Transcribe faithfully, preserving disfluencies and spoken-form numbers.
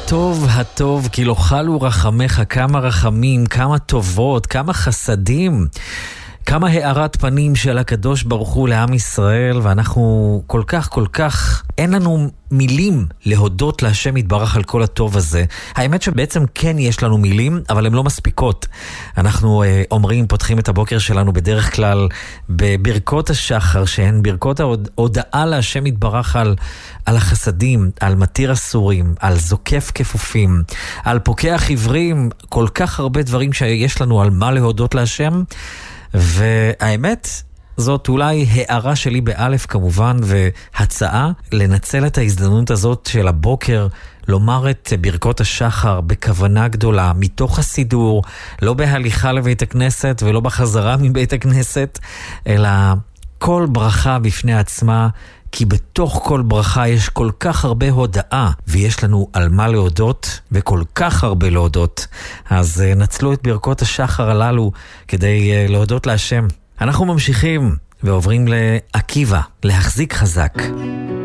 הטוב הטוב כי לא חלו רחמך, כמה רחמים, כמה טובות, כמה חסדים, כמה הארת פנים של הקדוש ברוך הוא לעם ישראל, ואנחנו כל כך כל כך אין לנו מילים להודות להשם יתברך על כל הטוב הזה. האמת שבעצם כן יש לנו מילים, אבל הן לא מספיקות. אנחנו אה, אומרים, פותחים את הבוקר שלנו בדרך כלל בברכות השחר, שהן ברכות ההודעה להשם יתברך על, על החסדים, על מתיר אסורים, על זוקף כפופים, על פוקח עיוורים, כל כך הרבה דברים שיש לנו על מה להודות להשם. והאמת, זאת אולי הערה שלי באלף כמובן, והצעה לנצל את ההזדמנות הזאת של הבוקר, לומר את ברכות השחר בכוונה גדולה, מתוך הסידור, לא בהליכה לבית הכנסת ולא בחזרה מבית הכנסת, אלא כל ברכה בפני עצמה, כי בתוך כל ברכה יש כל כך הרבה הודעה, ויש לנו על מה להודות, וכל כך הרבה להודות. אז נצלו את ברכות השחר הללו, כדי להודות להשם. אנחנו ממשיכים, ועוברים לעקיבא, להחזיק חזק.